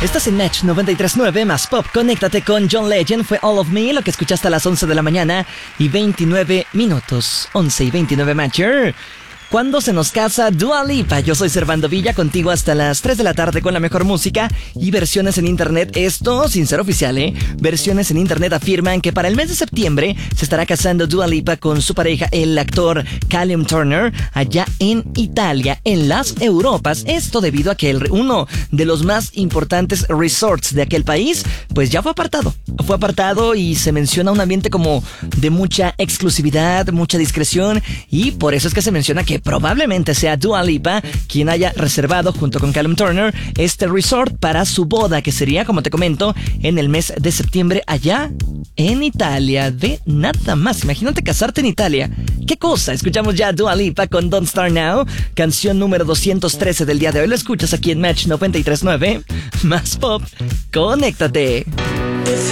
Estás en Match 93.9 más Pop. Conéctate con John Legend. Fue All of Me, lo que escuchaste a las 11 de la mañana y 29 minutos. 11 y 29 Matcher. ¿Cuándo se nos casa Dua Lipa? Yo soy Servando Villa, contigo hasta las 3 de la tarde con la mejor música y versiones en internet. Esto sin ser oficial, ¿eh? Versiones en internet afirman que para el mes de septiembre se estará casando Dua Lipa con su pareja, el actor Callum Turner, allá en Italia, en las Europas. Esto debido a que uno de los más importantes resorts de aquel país, pues ya fue apartado. Fue apartado y se menciona un ambiente como de mucha exclusividad, mucha discreción, y por eso es que se menciona que probablemente sea Dua Lipa quien haya reservado junto con Callum Turner este resort para su boda, que sería, como te comento, en el mes de septiembre allá en Italia. De nada más, imagínate casarte en Italia. ¿Qué cosa? Escuchamos ya a Dua Lipa con Don't Start Now, canción número 213 del día de hoy. Lo escuchas aquí en Match 93.9 más Pop. Conéctate.